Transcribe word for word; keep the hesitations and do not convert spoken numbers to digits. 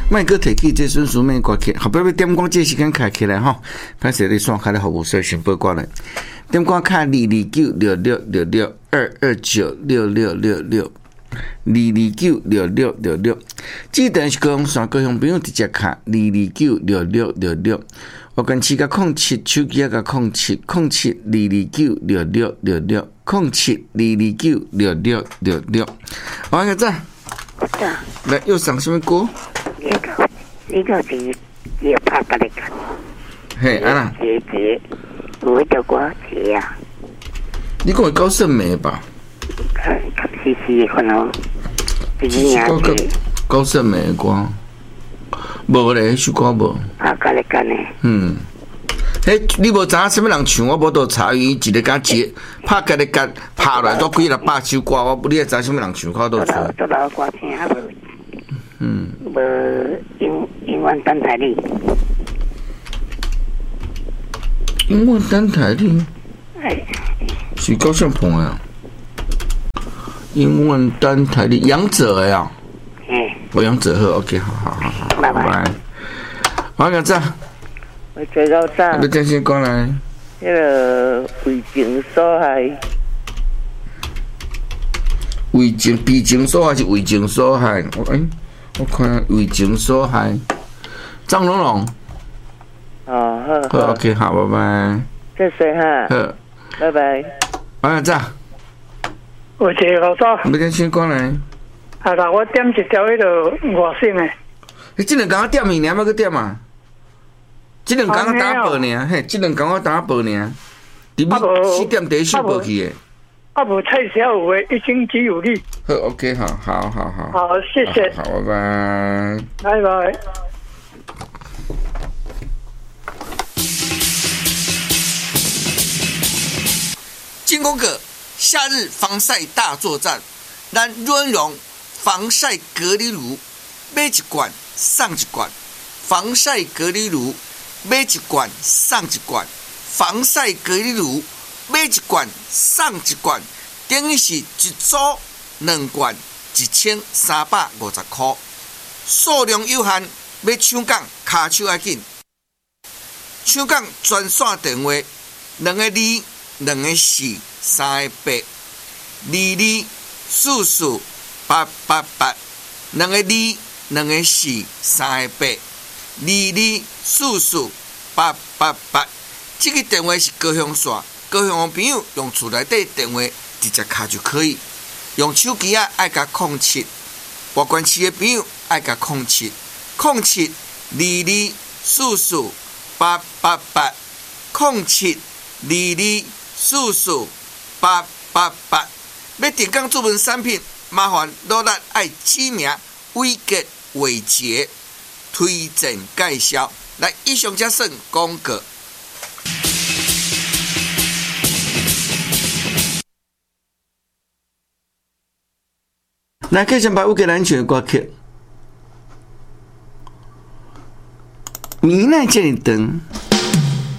麦哥提起这孙淑妹歌曲，后边要点歌这时间开起来吼，歹势你线开了服务所先报歌来。点歌卡二二九六六六六二二九六六六六二二九六六六六，这段是高雄线高雄朋友直接卡二二九六六六六，我跟七个空七手机个空七空七二二九六六六六空七二二九六六六六，王个赞。来，又唱什么歌？ 这个这个是也拍给你看。 嘿，啊啦， 姐姐，我叫我姐啊。 你讲高胜美吧？ 看看是是可能。 是高高高胜美的歌，无咧，首歌无。 拍给你看呢。 嗯。嘿，你无知影什么人唱？我无到查伊一个甲接拍给你干拍来都几六百首歌，我你也知什么人唱？我都知。 都老歌听啊无。 嗯。 无英英文等待你。 英文等待你。 哎。 是高胜鹏啊。英文等待你，杨者呀。 嗯。 我杨者好 ，OK， 好好好好，拜拜。我个赞。 我最高赞。 你正先讲来。 迄个为情所害。 为情被情所害是为情所害，我诶、欸，我看为情所害，张龙龙。 哦，好。 好 ，OK， 好，拜拜。 谢谢哈。 好， 拜拜。 王仔， 有一个老早。 你正先讲来。 啊啦，我点一条迄个外省的。 你这两工点伊尔，要去点啊？这两工打报尔，嘿，这两工我打报尔。伫尾四点第一首报去的。 啊，无太少有诶，一经只有你。 好 ，OK， 好，好，好，好。 好，谢谢。 好，拜拜。 拜拜。 金工哥夏日防晒大作战，咱润绒防晒隔离乳买一罐送一罐，防晒隔离乳买一罐送一罐，防晒隔离乳买一罐送一罐，等于是一组两罐一千三百五十块，数量有限，要抢讲卡手要紧，抢讲专线电话两个二。两个四，三个八，二二四四八八八，两个二，两个四，三个八，二二四四八八八。这个电话是高雄线，高雄的朋友用厝内底电话直接卡就可以。用手机啊，爱加空七；外县市的朋友爱加空七，空七二二四四八八八，空七二二。四四八八八，要点讲注文产品，麻烦罗咱爱指名伟杰伟杰推荐介绍。来，以上才算广告。来，继续把乌克兰选歌曲，米奈这里等。